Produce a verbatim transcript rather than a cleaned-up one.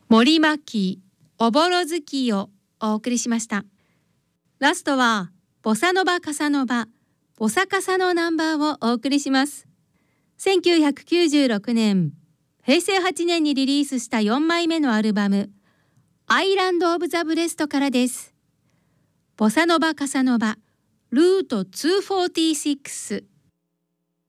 森牧おぼろ月をお送りしました。ラストはボサノバカサノバボサカサのナンバーをお送りします。せんきゅうひゃくきゅうじゅうろくねん、へいせいはちねんにリリースしたよんまいめのアルバムアイランド・オブ・ザ・ブレストからです。ボサノバカサノバルートにひゃくよんじゅうろく